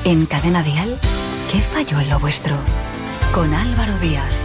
En Cadena Dial, ¿qué falló en lo vuestro? Con Álvaro Díaz.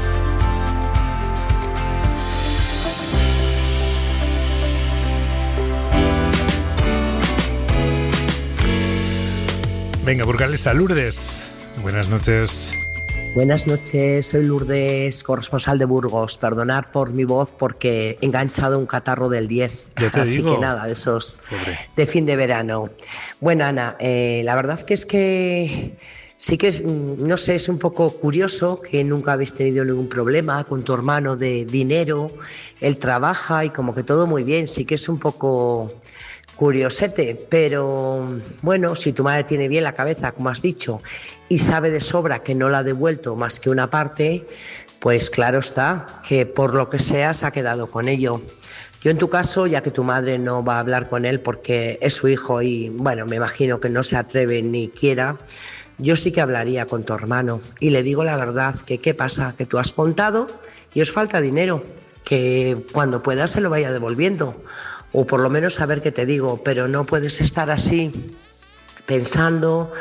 Venga, Burgales a Lourdes. Buenas noches. Buenas noches, soy Lourdes, corresponsal de Burgos. Perdonad por mi voz porque he enganchado un catarro del 10. Ya te Así digo. que nada, de esos Pobre. de fin de verano. Bueno, Ana, la verdad que sí que es, no sé, es un poco curioso que nunca habéis tenido ningún problema con tu hermano de dinero. Él trabaja y como que todo muy bien. Sí que es un poco curiosete, pero bueno, si tu madre tiene bien la cabeza, como has dicho, y sabe de sobra que no la ha devuelto más que una parte, pues claro está que por lo que sea se ha quedado con ello. Yo en tu caso, ya que tu madre no va a hablar con él porque es su hijo y bueno, me imagino que no se atreve ni quiera, yo sí que hablaría con tu hermano y le digo la verdad, que qué pasa, que tú has contado y os falta dinero, que cuando pueda se lo vaya devolviendo. O por lo menos saber qué te digo, pero no puedes estar así pensando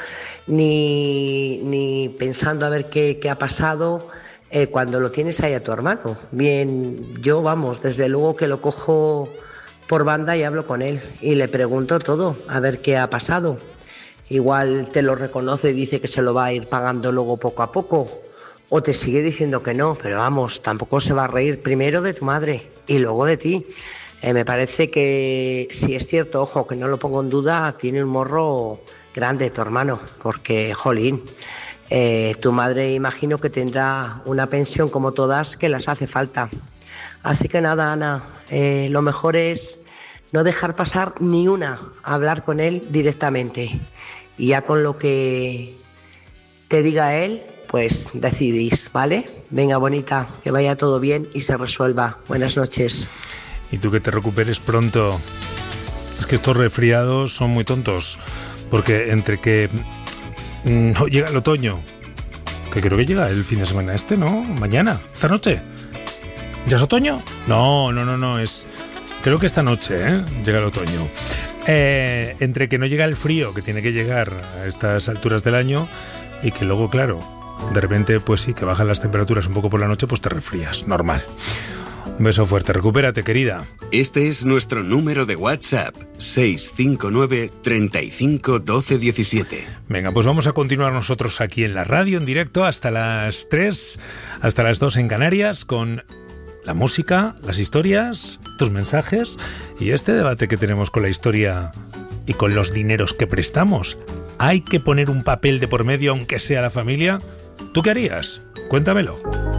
ni pensando a ver qué ha pasado cuando lo tienes ahí a tu hermano. Bien, yo vamos, desde luego que lo cojo por banda y hablo con él y le pregunto todo, a ver qué ha pasado. Igual te lo reconoce y dice que se lo va a ir pagando luego poco a poco, o te sigue diciendo que no, pero vamos, tampoco se va a reír primero de tu madre y luego de ti. Me parece que, si es cierto, ojo, que no lo pongo en duda, tiene un morro grande tu hermano, porque, jolín, tu madre imagino que tendrá una pensión como todas que las hace falta. Así que nada, Ana, lo mejor es no dejar pasar ni una, hablar con él directamente. Y ya con lo que te diga él, pues decidís, ¿vale? Venga, bonita, que vaya todo bien y se resuelva. Buenas noches. Y tú que te recuperes pronto. Es que estos resfriados son muy tontos. Porque entre que no llega el otoño, que creo que llega el fin de semana ¿no? Mañana, esta noche. ¿Ya es otoño? No, es... Creo que esta noche, llega el otoño. Entre que no llega el frío, que tiene que llegar a estas alturas del año, y que luego, claro, de repente, pues sí, que bajan las temperaturas un poco por la noche, pues te resfrías, normal. Un beso fuerte, recupérate, querida. Este es nuestro número de WhatsApp, 659 35 12 17. Venga, pues vamos a continuar nosotros aquí en la radio, en directo, hasta las 3, hasta las 2 en Canarias, con la música, las historias, tus mensajes y este debate que tenemos con la historia y con los dineros que prestamos. ¿Hay que poner un papel de por medio, aunque sea la familia? ¿Tú qué harías? Cuéntamelo.